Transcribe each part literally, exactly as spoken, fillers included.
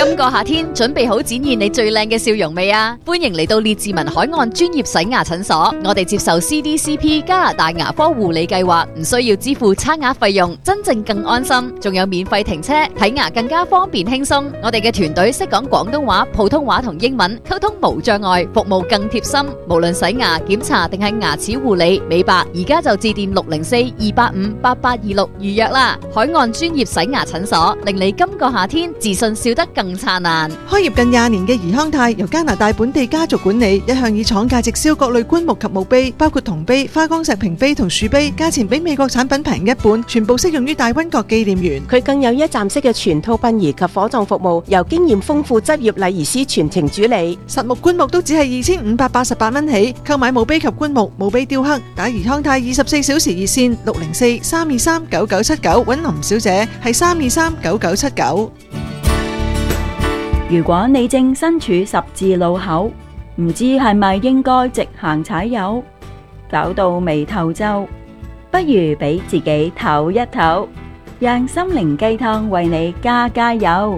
今個夏天準備好展現你最靚嘅笑容未啊？歡迎嚟到列治文海岸專業洗牙診所，我哋接受 C D C P 加拿大牙科護理計劃，唔需要支付差額費用，真正更安心，仲有免費停車，睇牙更加方便輕鬆。我哋嘅團隊識講廣東話、普通話同英文，溝通無障礙，服務更貼心。無論洗牙、檢查定係牙齒護理、美白，而家就致電六零四二八五八八二六預約啦。海岸專業洗牙診所，令你今個夏天自信笑得更燦爛。 開業近廿年嘅怡康泰由加拿大本地家族管理，一向以廠價直銷各類棺木及墓碑，包括銅碑、花崗石屏飛同樹碑，價錢比美國產品平一半，全部適用於大溫國紀念園。 佢更有一站式嘅全套殯儀及火葬服務，由經驗豐富執業禮儀師全程主理。 實木棺木都只係二千五百八十八蚊起，購買墓碑及棺木、墓碑雕刻，打怡康泰二十四小時熱線六零四三二三九九七九，揾林小姐係三二三九九七九。 如果你正身處十字路口，唔知係咪應該直行踩油，搞到眉頭皺，不如俾自己唞一唞，讓心靈雞湯為你加加油。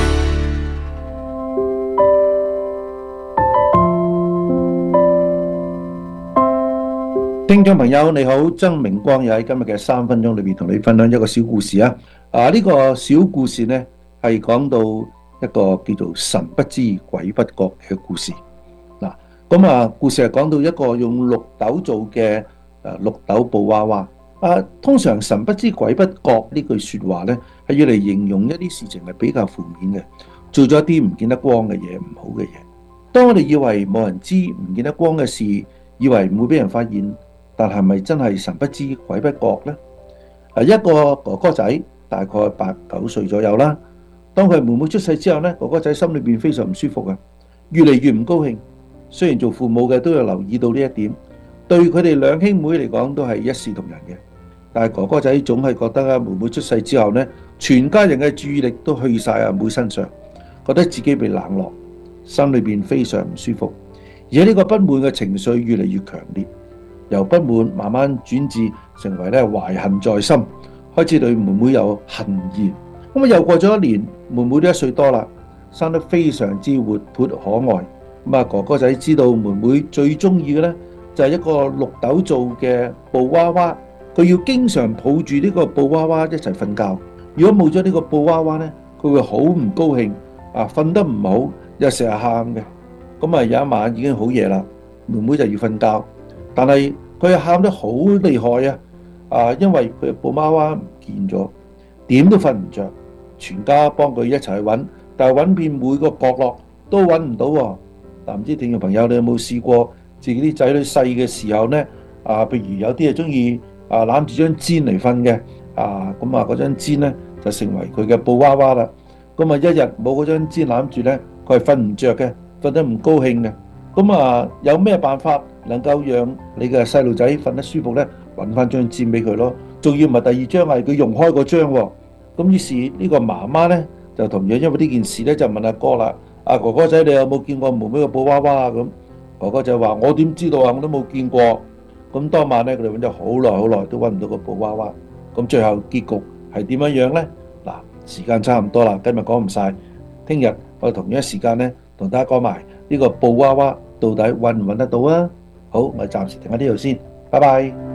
聽眾朋友你好，曾明光又喺今日嘅三分鐘裏面同你分享一個小故事啊！啊，呢個小故事呢係講到一個叫做神不知鬼不覺嘅故事。嗱，咁啊，故事係講到一個用綠豆做嘅誒綠豆布娃娃。啊，通常神不知鬼不覺呢句說話呢係要嚟形容一啲事情係比較負面嘅，做咗一啲唔見得光嘅嘢，唔好嘅嘢。當我哋以為冇人知唔見得光嘅事，以為唔會俾人發現，但係咪真係神不知鬼不覺呢？啊，一個哥哥仔大概八九歲左右啦。當佢妹妹出世之後呢，哥哥仔心裏邊非常唔舒服啊，越嚟越唔高興。雖然做父母嘅都有留意到呢一點，對佢哋兩兄妹嚟講都係一視同仁嘅。但係哥哥仔總係覺得啊，妹妹出世之後呢，全家人嘅注意力都去晒阿妹身上，覺得自己被冷落，心裏邊非常唔舒服。而且呢個不滿嘅情緒越嚟越強烈，由不滿慢慢轉至成為咧懷恨在心，開始對妹妹有恨意。咁啊，又過咗一年，妹妹都一歲多啦，生得非常之活潑可愛。咁啊，哥哥仔知道妹妹最中意嘅呢，就係一個綠豆做嘅布娃娃，佢要經常抱住呢個布娃娃一齊瞓覺。如果冇咗呢個布娃娃呢，佢會好唔高興，啊，瞓得唔好，又成日喊嘅。咁啊，有一晚已經好夜啦，妹妹就要瞓覺，但係佢喊得好厲害啊！啊，因為佢嘅布娃娃唔見咗，點都瞓唔着。全家幫佢一齊去揾，但係揾遍每個角落都揾唔到喎。但唔知聽眾朋友你有冇試過自己啲仔女細嘅時候呢？啊，譬如有啲係中意啊攬住張氈嚟瞓嘅，啊咁啊嗰張氈呢就成為佢嘅布娃娃啦。咁啊一日冇嗰張氈攬住呢，佢係瞓唔着嘅，瞓得唔高興嘅。咁啊有咩辦法能夠讓你嘅細路仔瞓得舒服呢？揾翻張氈俾佢咯，仲要唔係第二張，係佢用開嗰張喎。咁於是呢個媽媽呢，就同樣因為呢件事呢，就問阿哥啦：阿哥哥仔，你有冇見過妹妹個布娃娃啊？咁哥哥仔話：我點知道啊？我都冇見過。咁當晚呢，佢哋揾咗好耐好耐都揾唔到個布娃娃。咁最後結局係點樣樣呢？嗱，時間差唔多啦，今日講唔晒，聽日我哋同樣時間呢，同大家講埋呢個布娃娃到底揾唔揾得到啊？好，我哋暫時停喺呢度先，拜拜。